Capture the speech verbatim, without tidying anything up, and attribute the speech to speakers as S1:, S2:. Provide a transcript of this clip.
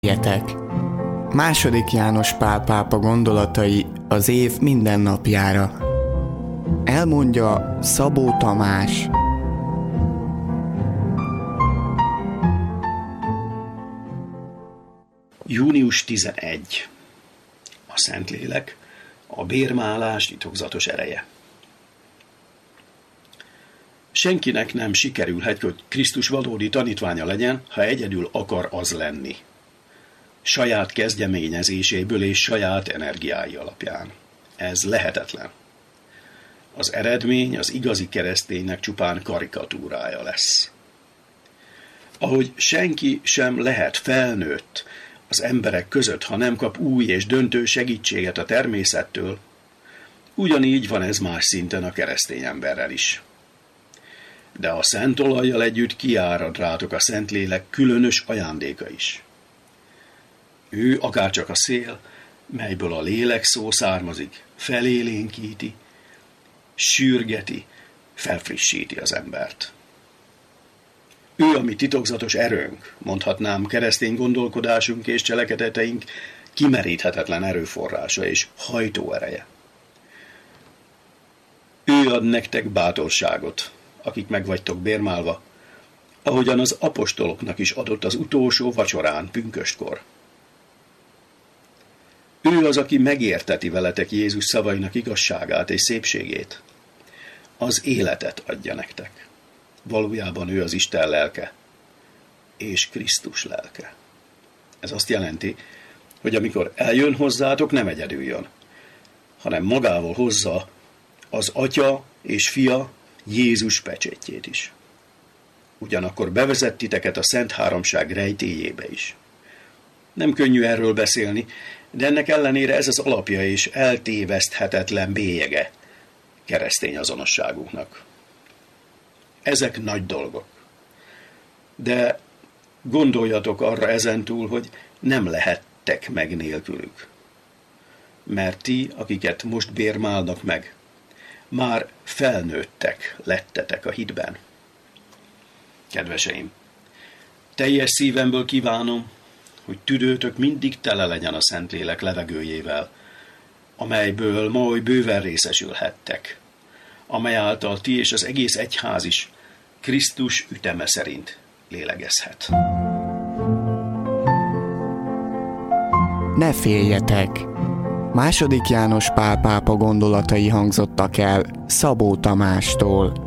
S1: Figyeljetek! Második János Pál pápa gondolatai az év minden napjára. Elmondja Szabó Tamás.
S2: június tizenegy. A Szentlélek, a bérmálás titokzatos ereje. Senkinek nem sikerülhet, hogy Krisztus valódi tanítványa legyen, ha egyedül akar az lenni. Saját kezdeményezéséből és saját energiái alapján. Ez lehetetlen. Az eredmény az igazi kereszténynek csupán karikatúrája lesz. Ahogy senki sem lehet felnőtt az emberek között, ha nem kap új és döntő segítséget a természettől, ugyanígy van ez más szinten a keresztény emberrel is. De a szent olajjal együtt kiárad rátok a Szentlélek különös ajándéka is. Ő akárcsak a szél, melyből a lélek szó származik, felélénkíti, sürgeti, felfrissíti az embert. Ő a mi titokzatos erőnk, mondhatnám keresztény gondolkodásunk és cselekedeteink kimeríthetetlen erőforrása és hajtóereje. Ő ad nektek bátorságot, akik meg vagytok bérmálva, ahogyan az apostoloknak is adott az utolsó vacsorán pünköstkor. Ő az, aki megérteti veletek Jézus szavainak igazságát és szépségét. Az életet adja nektek. Valójában ő az Isten lelke, és Krisztus lelke. Ez azt jelenti, hogy amikor eljön hozzátok, nem egyedül jön, hanem magával hozza az Atya és Fia Jézus pecsétjét is. Ugyanakkor bevezet titeket a Szent Háromság rejtélyébe is. Nem könnyű erről beszélni, de ennek ellenére ez az alapja és eltéveszthetetlen bélyege keresztény azonosságunknak. Ezek nagy dolgok. De gondoljatok arra ezentúl, hogy nem lehettek meg nélkülük. Mert ti, akiket most bérmálnak meg, már felnőttek lettetek a hitben. Kedveseim, teljes szívemből kívánom, hogy tüdőtök mindig tele legyen a Szentlélek levegőjével, amelyből ma oly bőven részesülhettek, amely által ti és az egész egyház is Krisztus üteme szerint lélegezhet.
S1: Ne féljetek! Második János Pál pápa gondolatai hangzottak el Szabó Tamástól.